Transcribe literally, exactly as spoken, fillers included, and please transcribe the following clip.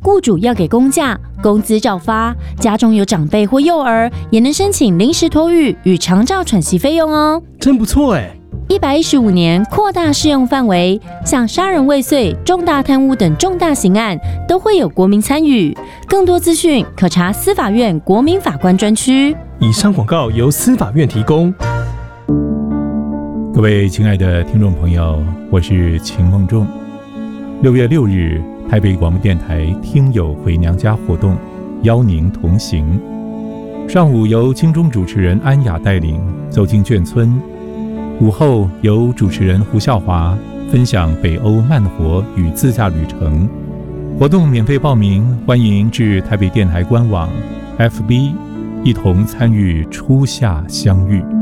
雇主要给公假，工资照发，家中有长辈或幼儿，也能申请临时托育与长照喘息费用哦。 真不错哎！ 一百一十五年扩大适用范围，像杀人未遂、重大贪污等重大刑案都会有国民参与。更多资讯可查司法院国民法官专区。 以上广告由司法院提供。 各位亲爱的听众朋友，我是秦梦仲。六月六日，台北广播电台听友回娘家活动，邀您同行。上午由金钟主持人安雅带领走进眷村，午后由主持人胡孝华分享北欧慢活与自驾旅程。活动免费报名，欢迎至台北电台官网 F B 一同参与初夏相遇。